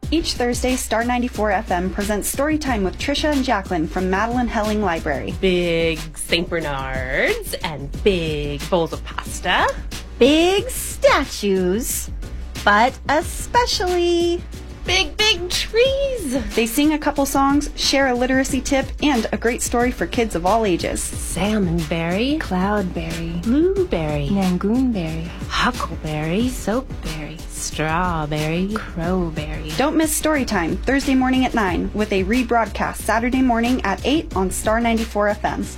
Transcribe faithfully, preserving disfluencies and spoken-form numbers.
Each Thursday, Star ninety-four F M presents Storytime with Trisha and Jacqueline from Madeline Helling Library. Big Saint Bernards and big bowls of pasta. Big statues, but especially big, big trees. They sing a couple songs, share a literacy tip, and a great story for kids of all ages. Salmonberry, cloudberry, blueberry, nangoonberry, huckleberry, soapberry, strawberry, crowberry. Don't miss Storytime, Thursday morning at nine, with a rebroadcast Saturday morning at eight on Star ninety-four F M.